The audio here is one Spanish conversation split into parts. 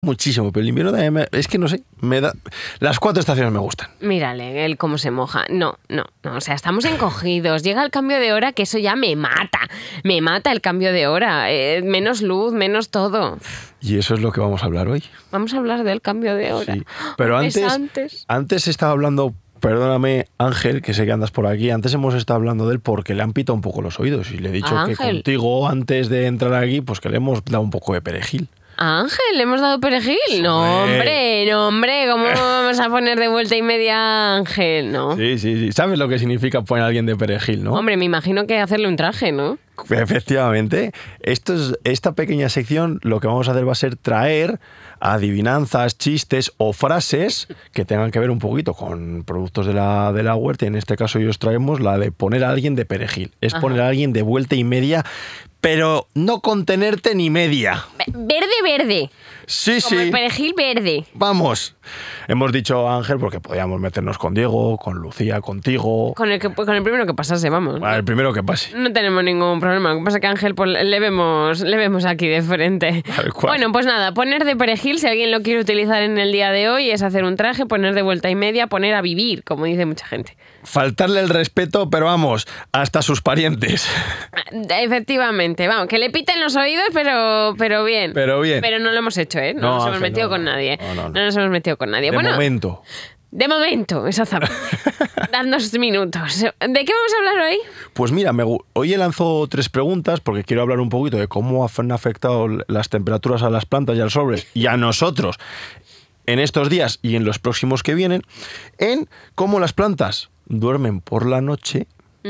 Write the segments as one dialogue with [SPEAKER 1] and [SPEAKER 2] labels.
[SPEAKER 1] muchísimo, pero el invierno también es que no sé, las 4 estaciones me gustan.
[SPEAKER 2] Mírale, él cómo se moja. No, o sea, estamos encogidos. Llega el cambio de hora, que eso ya me mata el cambio de hora. Menos luz, menos todo.
[SPEAKER 1] Y eso es lo que vamos a hablar hoy.
[SPEAKER 2] Vamos a hablar del cambio de hora.
[SPEAKER 1] Sí, pero antes estaba hablando, perdóname Ángel, que sé que andas por aquí, antes hemos estado hablando de él porque le han pitado un poco los oídos y le he dicho que contigo antes de entrar aquí, pues que le hemos dado un poco de perejil.
[SPEAKER 2] ¿A Ángel le hemos dado perejil? Sí. No, hombre, ¿cómo vamos a poner de vuelta y media a Ángel? No.
[SPEAKER 1] Sí. ¿Sabes lo que significa poner a alguien de perejil, no?
[SPEAKER 2] Hombre, me imagino que hacerle un traje, ¿no?
[SPEAKER 1] Efectivamente. Esta pequeña sección lo que vamos a hacer va a ser traer adivinanzas, chistes o frases que tengan que ver un poquito con productos de la huerta. Y en este caso os traemos la de poner a alguien de perejil. Es poner a alguien de vuelta y media, pero no contenerte ni media.
[SPEAKER 2] Verde.
[SPEAKER 1] Sí.
[SPEAKER 2] Como el perejil verde.
[SPEAKER 1] Vamos. Hemos dicho Ángel porque podíamos meternos con Diego, con Lucía, contigo.
[SPEAKER 2] Con el primero que pasase, vamos.
[SPEAKER 1] El primero que pase.
[SPEAKER 2] No tenemos ningún problema. Lo que pasa es que a Ángel pues, le vemos aquí de frente. Bueno, pues nada, poner de perejil, si alguien lo quiere utilizar en el día de hoy, es hacer un traje, poner de vuelta y media, poner a vivir, como dice mucha gente.
[SPEAKER 1] Faltarle el respeto, pero vamos, hasta sus parientes.
[SPEAKER 2] Efectivamente, vamos, que le piten los oídos, pero bien. Pero no lo hemos hecho, ¿eh? No nos hemos metido con nadie. No nos hemos metido con nadie. De momento, exactamente. Dadnos minutos. ¿De qué vamos a hablar hoy?
[SPEAKER 1] Pues mira, hoy he lanzado 3 preguntas porque quiero hablar un poquito de cómo han afectado las temperaturas a las plantas y a los árboles y a nosotros en estos días y en los próximos que vienen, en cómo las plantas duermen por la noche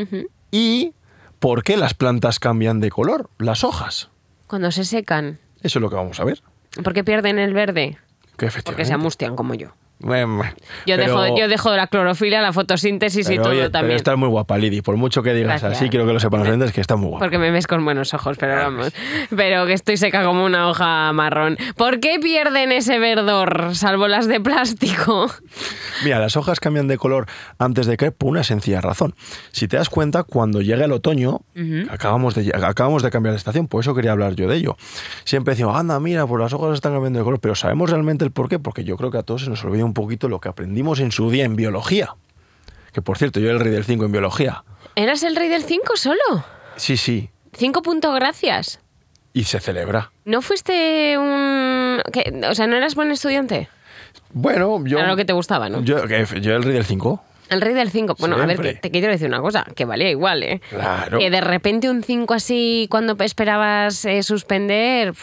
[SPEAKER 1] y por qué las plantas cambian de color, las hojas.
[SPEAKER 2] Cuando se secan.
[SPEAKER 1] Eso es lo que vamos a ver.
[SPEAKER 2] ¿Por qué pierden el verde?
[SPEAKER 1] Porque
[SPEAKER 2] se amustian como yo.
[SPEAKER 1] Yo
[SPEAKER 2] dejo la clorofila, la fotosíntesis y todo también.
[SPEAKER 1] Pero estás muy guapa, Lidi. Por mucho que digas así, quiero que lo sepan los oyentes que estás muy guapa.
[SPEAKER 2] Porque me ves con buenos ojos, pero vamos. Pero que estoy seca como una hoja marrón. ¿Por qué pierden ese verdor, salvo las de plástico?
[SPEAKER 1] Mira, las hojas cambian de color antes de caer por una sencilla razón. Si te das cuenta, cuando llega el otoño, acabamos de cambiar de estación, por eso quería hablar yo de ello. Siempre decimos, anda, mira, pues las hojas están cambiando de color, pero ¿sabemos realmente el por qué? Porque yo creo que a todos se nos olvida un poquito lo que aprendimos en su día en biología. Que por cierto, yo era el rey del 5 en biología.
[SPEAKER 2] ¿Eras el rey del 5 solo?
[SPEAKER 1] Sí.
[SPEAKER 2] 5 puntos gracias.
[SPEAKER 1] Y se celebra.
[SPEAKER 2] ¿No fuiste o sea, no eras buen estudiante?
[SPEAKER 1] Bueno, yo...
[SPEAKER 2] Era lo que te gustaba, ¿no?
[SPEAKER 1] Yo el rey del 5.
[SPEAKER 2] El rey del 5. Bueno,
[SPEAKER 1] Siempre.
[SPEAKER 2] A ver, te quiero decir una cosa, que valía igual, ¿eh?
[SPEAKER 1] Claro.
[SPEAKER 2] Que de repente un 5 así, cuando esperabas suspender,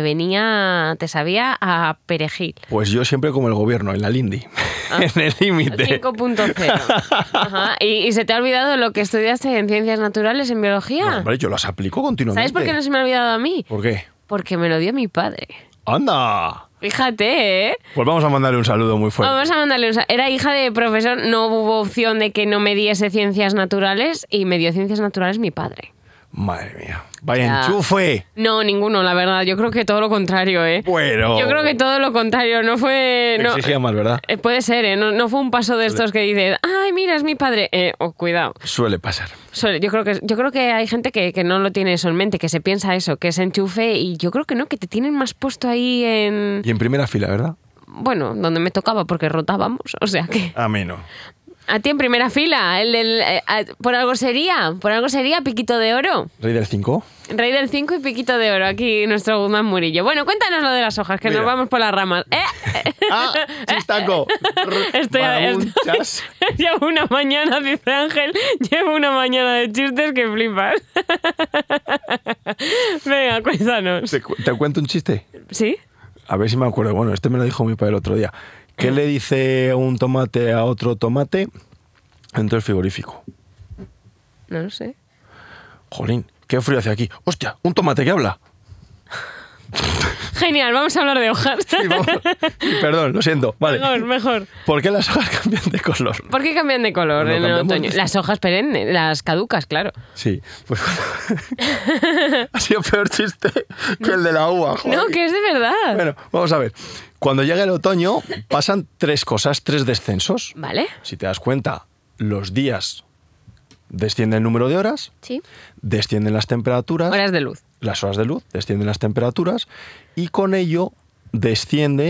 [SPEAKER 2] te sabía a perejil.
[SPEAKER 1] Pues yo siempre como el gobierno, en la Lindy, en el límite.
[SPEAKER 2] 5.0. Ajá. ¿Y se te ha olvidado lo que estudiaste en ciencias naturales, en biología?
[SPEAKER 1] No, hombre, yo las aplico continuamente.
[SPEAKER 2] ¿Sabes por qué no se me ha olvidado a mí?
[SPEAKER 1] ¿Por qué?
[SPEAKER 2] Porque me lo dio mi padre.
[SPEAKER 1] ¡Anda!
[SPEAKER 2] Fíjate, ¿eh?
[SPEAKER 1] Pues vamos a mandarle un saludo muy fuerte.
[SPEAKER 2] Vamos a mandarle un saludo. Era hija de profesor, no hubo opción de que no me diese ciencias naturales y me dio ciencias naturales mi padre.
[SPEAKER 1] Madre mía. ¡Vaya enchufe!
[SPEAKER 2] No, ninguno, la verdad. Yo creo que todo lo contrario, ¿eh?
[SPEAKER 1] Bueno.
[SPEAKER 2] Yo creo que todo lo contrario. No fue...
[SPEAKER 1] Te exigía más, ¿verdad?
[SPEAKER 2] Puede ser, ¿eh? No fue un paso de estos que dices, ¡ay, mira, es mi padre! Cuidado.
[SPEAKER 1] Suele pasar.
[SPEAKER 2] Yo creo que hay gente que no lo tiene eso en mente, que se piensa eso, que es enchufe, y yo creo que no, que te tienen más puesto ahí en...
[SPEAKER 1] Y en primera fila, ¿verdad?
[SPEAKER 2] Bueno, donde me tocaba, porque rotábamos, o sea que...
[SPEAKER 1] A mí no.
[SPEAKER 2] A ti en primera fila, por algo sería Piquito de Oro.
[SPEAKER 1] ¿Rey del 5?
[SPEAKER 2] Rey del 5 y Piquito de Oro, aquí nuestro Guzmán Murillo. Bueno, cuéntanos lo de las hojas, que nos vamos por las ramas.
[SPEAKER 1] ¡Chistaco!
[SPEAKER 2] Llevo una mañana, dice Ángel, llevo una mañana de chistes que flipas. Venga, cuéntanos.
[SPEAKER 1] ¿Te cuento un chiste?
[SPEAKER 2] ¿Sí?
[SPEAKER 1] A ver si me acuerdo. Bueno, me lo dijo mi padre el otro día. ¿Qué le dice un tomate a otro tomate dentro del frigorífico?
[SPEAKER 2] No lo sé.
[SPEAKER 1] Jolín, qué frío hace aquí. ¡Hostia! ¡Un tomate que habla!
[SPEAKER 2] Genial, vamos a hablar de hojas.
[SPEAKER 1] Sí, vamos. Perdón, lo siento. Vale.
[SPEAKER 2] Mejor.
[SPEAKER 1] ¿Por qué las hojas cambian de color?
[SPEAKER 2] ¿Por qué cambian de color en el otoño? Las hojas perennes, las caducas, claro.
[SPEAKER 1] Sí, pues ha sido peor chiste que el de la uva. Joder.
[SPEAKER 2] No, que es de verdad.
[SPEAKER 1] Bueno, vamos a ver. Cuando llega el otoño pasan 3 cosas, 3 descensos.
[SPEAKER 2] Vale.
[SPEAKER 1] Si te das cuenta, los días desciende el número de horas,
[SPEAKER 2] sí,
[SPEAKER 1] descienden las temperaturas.
[SPEAKER 2] Horas de luz.
[SPEAKER 1] Las horas de luz, descienden las temperaturas y con ello desciende